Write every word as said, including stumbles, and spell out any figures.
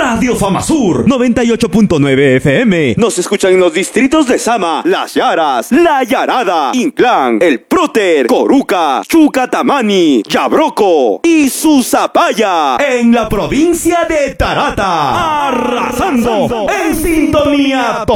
Radio Famasur noventa y ocho punto nueve F M. Nos escuchan en los distritos de Sama, Las Yaras, La Yarada, Inclán, El Próter, Coruca, Chucatamani, Yabroco y Susapaya en la provincia de Tarata. Arrasando en sintonía total.